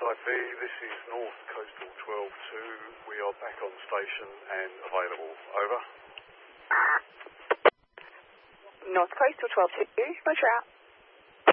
RFIP, this is North Coastal 12-2. We are back on station and available. Over. North Coastal 12-2, roger out.